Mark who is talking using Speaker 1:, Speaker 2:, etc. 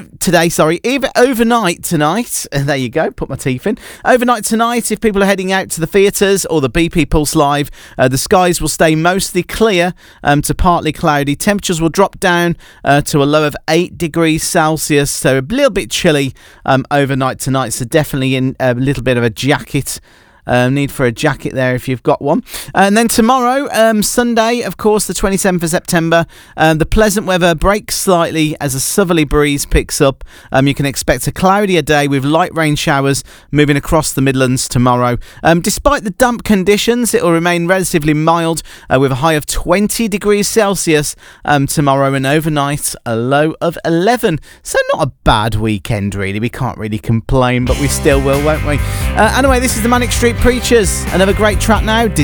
Speaker 1: overnight tonight. There you go, put my teeth in. Overnight tonight, if people are heading out to the theatres or the BP Pulse Live, the skies will stay mostly clear to partly cloudy. Temperatures will drop down to a low of 8 degrees Celsius, so a little bit chilly overnight tonight, so definitely in a little bit of a jacket. Need for a jacket there if you've got one. And then tomorrow, Sunday, of course, the 27th of September, the pleasant weather breaks slightly as a southerly breeze picks up. You can expect a cloudier day with light rain showers moving across the Midlands tomorrow. Despite the damp conditions, it will remain relatively mild with a high of 20 degrees Celsius tomorrow, and overnight a low of 11. So not a bad weekend, really. We can't really complain, but we still will, won't we? Anyway, this is the Manic Street Preachers. Another great track now.